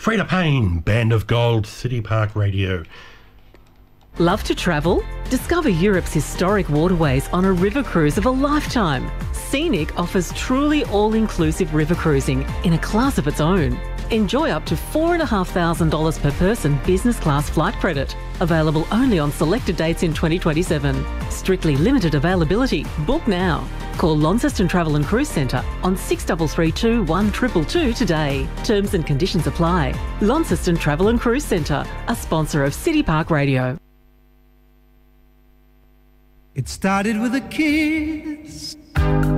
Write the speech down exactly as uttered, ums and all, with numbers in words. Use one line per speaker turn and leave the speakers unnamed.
Freda Payne, Band of Gold, City Park Radio.
Love to travel? Discover Europe's historic waterways on a river cruise of a lifetime. Scenic offers truly all-inclusive river cruising in a class of its own. Enjoy up to four thousand five hundred dollars per person business class flight credit. Available only on selected dates in twenty twenty-seven. Strictly limited availability. Book now. Call Launceston Travel and Cruise Centre on six three three two, one two two two today. Terms and conditions apply. Launceston Travel and Cruise Centre, a sponsor of City Park Radio.
It started with a kiss.